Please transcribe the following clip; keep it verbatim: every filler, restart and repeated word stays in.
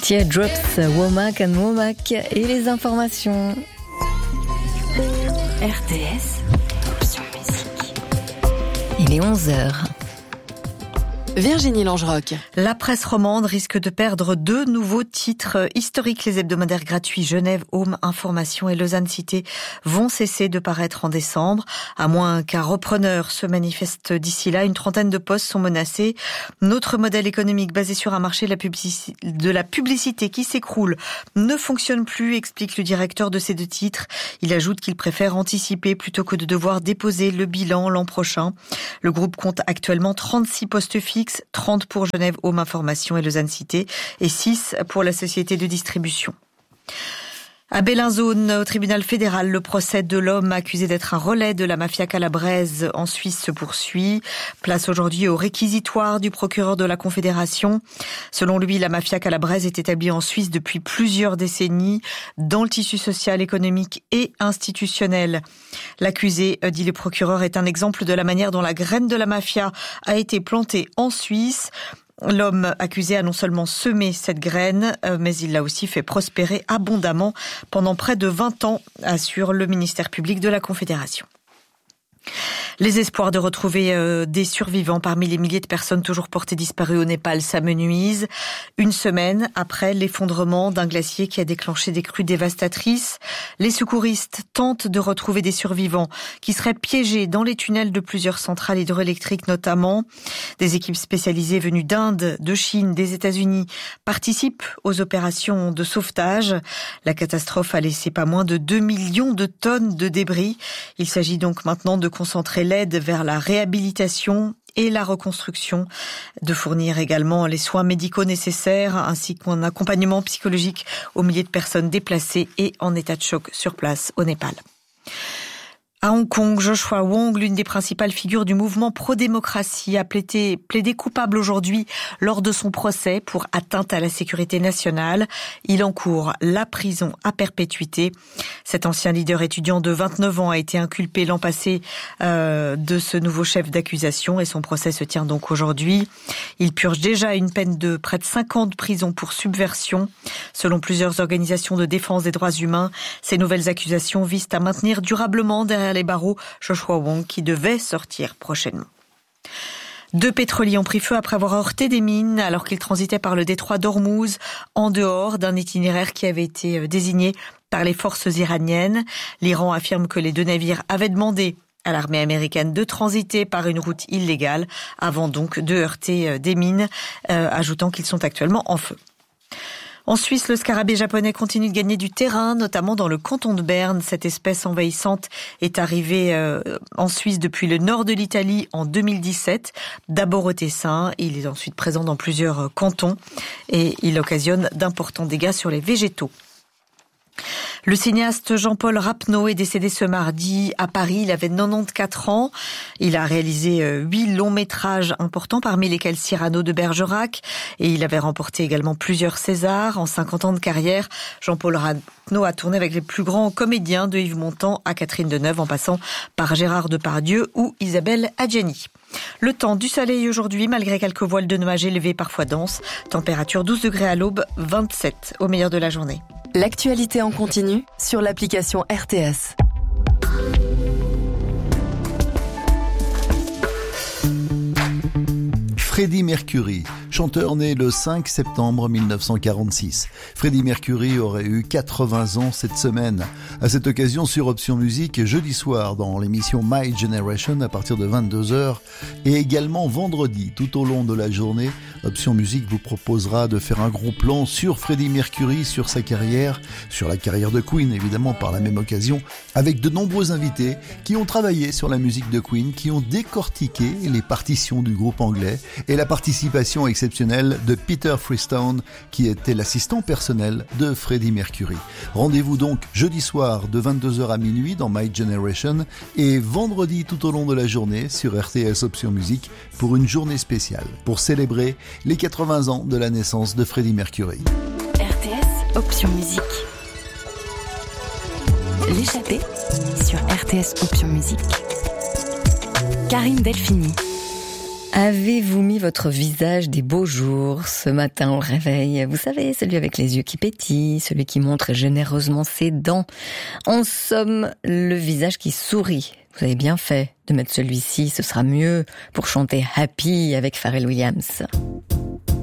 Teardrops, Womack and Womack et les informations. R T S, option musique. Il est onze heures. Virginie Langeroc. La presse romande risque de perdre deux nouveaux titres historiques. Les hebdomadaires gratuits Genève, Home, Information et Lausanne Cité vont cesser de paraître en décembre, à moins qu'un repreneur se manifeste d'ici là. Une trentaine de postes sont menacés. Notre modèle économique basé sur un marché de la publicité, de la publicité qui s'écroule ne fonctionne plus, explique le directeur de ces deux titres. Il ajoute qu'il préfère anticiper plutôt que de devoir déposer le bilan l'an prochain. Le groupe compte actuellement trente-six postes fixes, trente pour Genève, Home, Information et Lausanne Cité et six pour la société de distribution. À Bellinzone, au tribunal fédéral, le procès de l'homme accusé d'être un relais de la mafia calabraise en Suisse se poursuit. Place aujourd'hui au réquisitoire du procureur de la Confédération. Selon lui, la mafia calabraise est établie en Suisse depuis plusieurs décennies dans le tissu social, économique et institutionnel. L'accusé, dit le procureur, est un exemple de la manière dont la graine de la mafia a été plantée en Suisse. L'homme accusé a non seulement semé cette graine, mais il l'a aussi fait prospérer abondamment pendant près de vingt ans, assure le ministère public de la Confédération. Les espoirs de retrouver euh, des survivants parmi les milliers de personnes toujours portées disparues au Népal s'amenuisent. Une semaine après l'effondrement d'un glacier qui a déclenché des crues dévastatrices, les secouristes tentent de retrouver des survivants qui seraient piégés dans les tunnels de plusieurs centrales hydroélectriques notamment. Des équipes spécialisées venues d'Inde, de Chine, des États-Unis participent aux opérations de sauvetage. La catastrophe a laissé pas moins de deux millions de tonnes de débris. Il s'agit donc maintenant de concentrer l'aide vers la réhabilitation et la reconstruction, de fournir également les soins médicaux nécessaires ainsi qu'un accompagnement psychologique aux milliers de personnes déplacées et en état de choc sur place au Népal. À Hong Kong, Joshua Wong, l'une des principales figures du mouvement pro-démocratie, a plaidé, plaidé coupable aujourd'hui lors de son procès pour atteinte à la sécurité nationale. Il encourt la prison à perpétuité. Cet ancien leader étudiant de vingt-neuf ans a été inculpé l'an passé euh, de ce nouveau chef d'accusation et son procès se tient donc aujourd'hui. Il purge déjà une peine de près de cinq ans de prison pour subversion. Selon plusieurs organisations de défense des droits humains, ces nouvelles accusations visent à maintenir durablement derrière les barreaux Joshua Wong qui devait sortir prochainement. Deux pétroliers ont pris feu après avoir heurté des mines alors qu'ils transitaient par le détroit d'Ormuz en dehors d'un itinéraire qui avait été désigné par les forces iraniennes. L'Iran affirme que les deux navires avaient demandé à l'armée américaine de transiter par une route illégale avant donc de heurter des mines, euh, ajoutant qu'ils sont actuellement en feu. En Suisse, le scarabée japonais continue de gagner du terrain, notamment dans le canton de Berne. Cette espèce envahissante est arrivée euh, en Suisse depuis le nord de l'Italie en deux mille dix-sept, d'abord au Tessin. Il est ensuite présent dans plusieurs cantons et il occasionne d'importants dégâts sur les végétaux. Le cinéaste Jean-Paul Rapneau est décédé ce mardi à Paris. Il avait quatre-vingt-quatorze ans. Il a réalisé huit longs métrages importants, parmi lesquels Cyrano de Bergerac. Et il avait remporté également plusieurs Césars. En cinquante ans de carrière, Jean-Paul Rapneau a tourné avec les plus grands comédiens, de Yves Montand à Catherine Deneuve, en passant par Gérard Depardieu ou Isabelle Adjani. Le temps, du soleil aujourd'hui, malgré quelques voiles de nuages élevés, parfois denses. Température douze degrés à l'aube, vingt-sept au meilleur de la journée. L'actualité en continu sur l'application R T S. Freddie Mercury, chanteur né le cinq septembre mille neuf cent quarante-six. Freddie Mercury aurait eu quatre-vingts ans cette semaine. À cette occasion, sur Option Musique, jeudi soir dans l'émission My Generation à partir de vingt-deux heures et également vendredi tout au long de la journée, Option Musique vous proposera de faire un gros plan sur Freddie Mercury, sur sa carrière, sur la carrière de Queen évidemment par la même occasion, avec de nombreux invités qui ont travaillé sur la musique de Queen, qui ont décortiqué les partitions du groupe anglais et la participation exceptionnelle de Peter Freestone qui était l'assistant personnel de Freddie Mercury. Rendez-vous donc jeudi soir de vingt-deux heures à minuit dans My Generation et vendredi tout au long de la journée sur R T S Option Musique pour une journée spéciale pour célébrer les quatre-vingts ans de la naissance de Freddie Mercury. R T S Option Musique. L'échappée sur R T S Option Musique. Karine Delphini. Avez-vous mis votre visage des beaux jours ce matin au réveil? Vous savez, celui avec les yeux qui pétillent, celui qui montre généreusement ses dents. En somme, le visage qui sourit. Vous avez bien fait de mettre celui-ci, ce sera mieux pour chanter Happy avec Pharrell Williams.